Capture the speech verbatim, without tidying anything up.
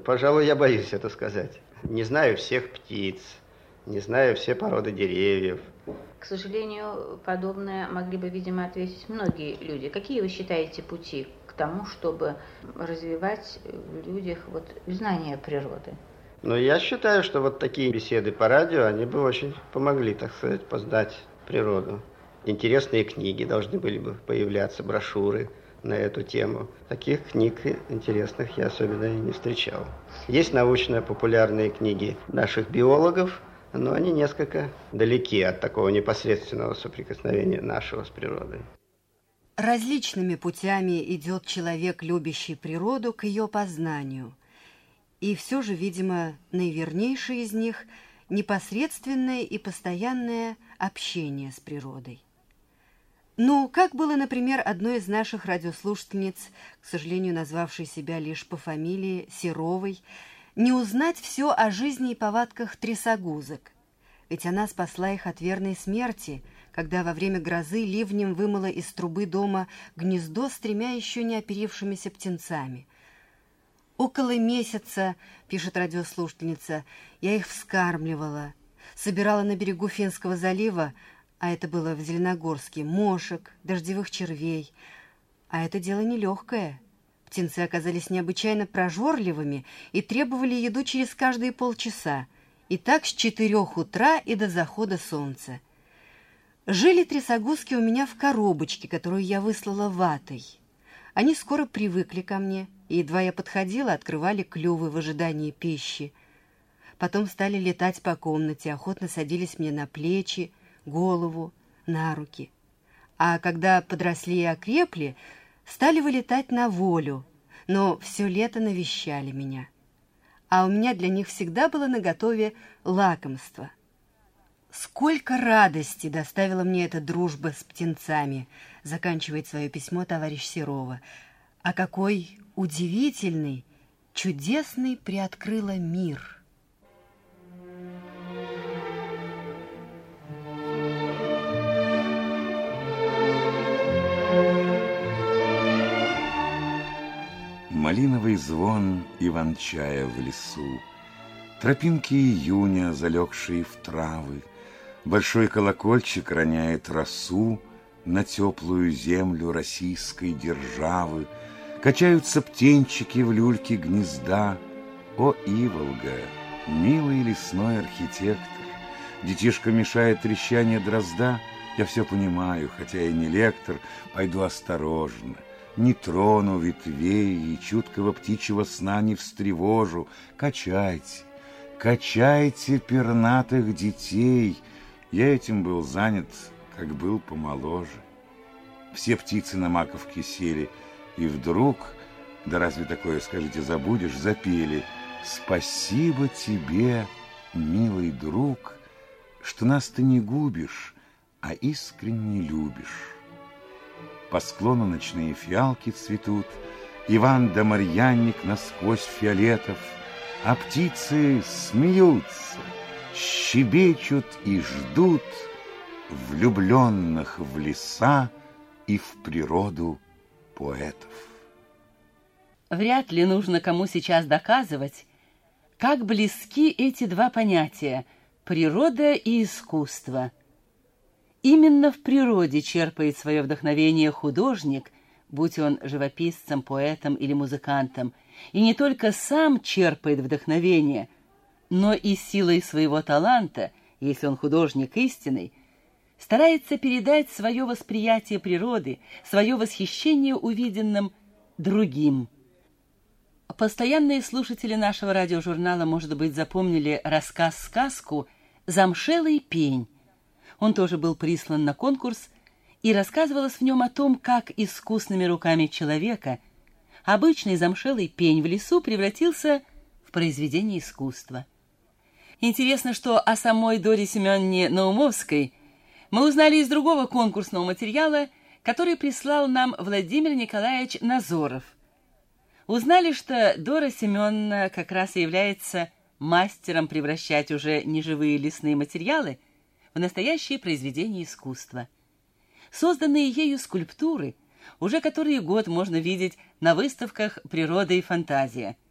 пожалуй, я боюсь это сказать. Не знаю всех птиц, не знаю все породы деревьев. К сожалению, подобное могли бы, видимо, ответить многие люди. Какие вы считаете пути к тому, чтобы развивать в людях вот знание природы? Ну, я считаю, что вот такие беседы по радио, они бы очень помогли, так сказать, познать природу. Интересные книги должны были бы появляться, брошюры на эту тему. Таких книг интересных я особенно и не встречал. Есть научно-популярные книги наших биологов, но они несколько далеки от такого непосредственного соприкосновения нашего с природой. Различными путями идет человек, любящий природу, к ее познанию. И все же, видимо, наивернейший из них – непосредственное и постоянное общение с природой. Ну, как было, например, одной из наших радиослушательниц, к сожалению, назвавшей себя лишь по фамилии Серовой, не узнать все о жизни и повадках трясогузок. Ведь она спасла их от верной смерти, когда во время грозы ливнем вымыла из трубы дома гнездо с тремя еще не оперившимися птенцами. «Около месяца, — пишет радиослушательница, — я их вскармливала, собирала на берегу Финского залива, а это было в Зеленогорске, мошек, дождевых червей. А это дело нелегкое. Птенцы оказались необычайно прожорливыми и требовали еду через каждые полчаса, и так с четырех утра и до захода солнца. Жили трясогузки у меня в коробочке, которую я выслала ватой. Они скоро привыкли ко мне, и едва я подходила, открывали клювы в ожидании пищи. Потом стали летать по комнате, охотно садились мне на плечи, голову, на руки. А когда подросли и окрепли, стали вылетать на волю, но все лето навещали меня. А у меня для них всегда было наготове лакомство. «Сколько радости доставила мне эта дружба с птенцами», заканчивает свое письмо товарищ Серова. «А какой удивительный, чудесный приоткрыла мир». Малиновый звон иван-чая в лесу, тропинки июня, залегшие в травы, большой колокольчик роняет росу на теплую землю российской державы, качаются птенчики в люльке гнезда. О, Иволга, милый лесной архитектор, детишка мешает трещание дрозда. Я все понимаю, хотя и не лектор, пойду осторожно. Не трону ветвей и чуткого птичьего сна не встревожу. Качайте, качайте пернатых детей. Я этим был занят, как был помоложе. Все птицы на маковке сели, и вдруг, да разве такое, скажите, забудешь, запели: «Спасибо тебе, милый друг, что нас ты не губишь, а искренне любишь». По склону ночные фиалки цветут, Иван да Марьянник насквозь фиолетов, а птицы смеются, щебечут и ждут влюбленных в леса и в природу поэтов. Вряд ли нужно кому сейчас доказывать, как близки эти два понятия – природа и искусство. Именно в природе черпает свое вдохновение художник, будь он живописцем, поэтом или музыкантом, и не только сам черпает вдохновение, но и силой своего таланта, если он художник истинный, старается передать свое восприятие природы, свое восхищение увиденным другим. Постоянные слушатели нашего радиожурнала, может быть, запомнили рассказ-сказку «Замшелый пень». Он тоже был прислан на конкурс, и рассказывалось в нем о том, как искусными руками человека обычный замшелый пень в лесу превратился в произведение искусства. Интересно, что о самой Доре Семеновне Наумовской мы узнали из другого конкурсного материала, который прислал нам Владимир Николаевич Назоров. Узнали, что Дора Семеновна как раз и является мастером превращать уже неживые лесные материалы в настоящее произведение искусства. Созданные ею скульптуры уже который год можно видеть на выставках «Природа и фантазия».